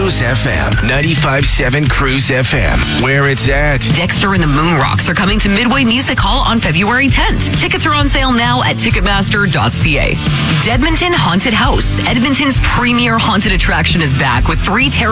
Cruise FM, 95.7 Cruise FM, where it's at. Dexter and the Moon Rocks are coming to Midway Music Hall on February 10th. Tickets are on sale now at Ticketmaster.ca. Dedmonton Haunted House. Edmonton's premier haunted attraction is back with 3